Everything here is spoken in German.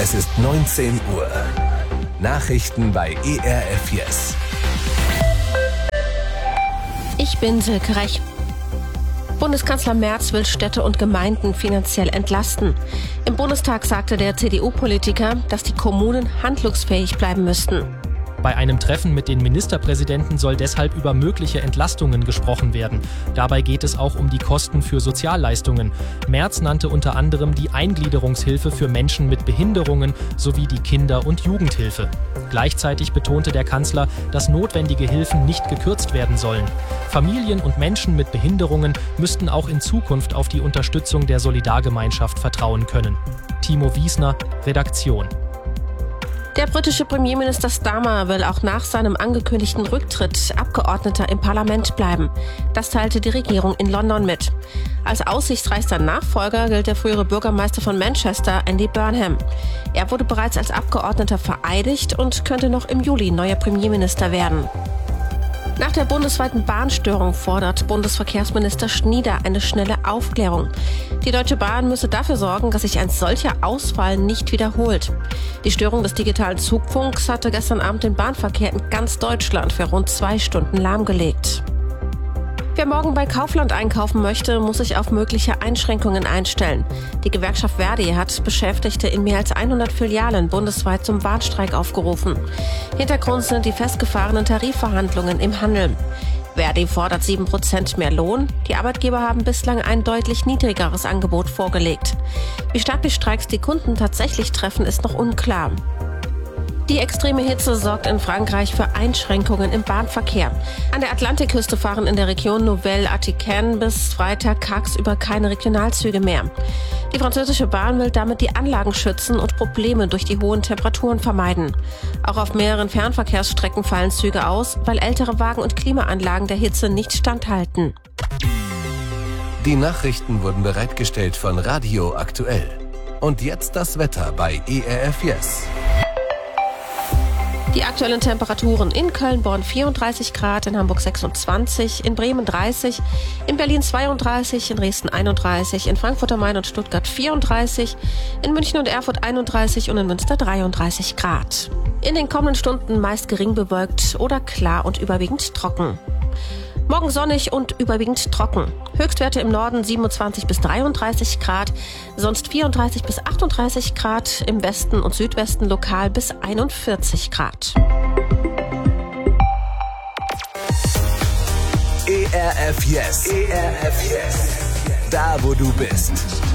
Es ist 19 Uhr. Nachrichten bei ERF Yes. Ich bin Silke Rech. Bundeskanzler Merz will Städte und Gemeinden finanziell entlasten. Im Bundestag sagte der CDU-Politiker, dass die Kommunen handlungsfähig bleiben müssten. Bei einem Treffen mit den Ministerpräsidenten soll deshalb über mögliche Entlastungen gesprochen werden. Dabei geht es auch um die Kosten für Sozialleistungen. Merz nannte unter anderem die Eingliederungshilfe für Menschen mit Behinderungen sowie die Kinder- und Jugendhilfe. Gleichzeitig betonte der Kanzler, dass notwendige Hilfen nicht gekürzt werden sollen. Familien und Menschen mit Behinderungen müssten auch in Zukunft auf die Unterstützung der Solidargemeinschaft vertrauen können. Timo Wiesner, Redaktion. Der britische Premierminister Starmer will auch nach seinem angekündigten Rücktritt Abgeordneter im Parlament bleiben. Das teilte die Regierung in London mit. Als aussichtsreichster Nachfolger gilt der frühere Bürgermeister von Manchester, Andy Burnham. Er wurde bereits als Abgeordneter vereidigt und könnte noch im Juli neuer Premierminister werden. Nach der bundesweiten Bahnstörung fordert Bundesverkehrsminister Schnieder eine schnelle Aufklärung. Die Deutsche Bahn müsse dafür sorgen, dass sich ein solcher Ausfall nicht wiederholt. Die Störung des digitalen Zugfunks hatte gestern Abend den Bahnverkehr in ganz Deutschland für rund 2 Stunden lahmgelegt. Wer morgen bei Kaufland einkaufen möchte, muss sich auf mögliche Einschränkungen einstellen. Die Gewerkschaft Verdi hat Beschäftigte in mehr als 100 Filialen bundesweit zum Warnstreik aufgerufen. Hintergrund sind die festgefahrenen Tarifverhandlungen im Handel. Verdi fordert 7% mehr Lohn. Die Arbeitgeber haben bislang ein deutlich niedrigeres Angebot vorgelegt. Wie stark die Streiks die Kunden tatsächlich treffen, ist noch unklar. Die extreme Hitze sorgt in Frankreich für Einschränkungen im Bahnverkehr. An der Atlantikküste fahren in der Region Nouvelle-Aquitaine bis Freitag tagsüber keine Regionalzüge mehr. Die französische Bahn will damit die Anlagen schützen und Probleme durch die hohen Temperaturen vermeiden. Auch auf mehreren Fernverkehrsstrecken fallen Züge aus, weil ältere Wagen und Klimaanlagen der Hitze nicht standhalten. Die Nachrichten wurden bereitgestellt von Radio Aktuell. Und jetzt das Wetter bei ERF Yes. Die aktuellen Temperaturen: in Köln, Bonn 34 Grad, in Hamburg 26, in Bremen 30, in Berlin 32, in Dresden 31, in Frankfurt am Main und Stuttgart 34, in München und Erfurt 31 und in Münster 33 Grad. In den kommenden Stunden meist gering bewölkt oder klar und überwiegend trocken. Morgen sonnig und überwiegend trocken. Höchstwerte im Norden 27 bis 33 Grad, sonst 34 bis 38 Grad, im Westen und Südwesten lokal bis 41 Grad. ERF Yes. ERF Yes. Da, wo du bist.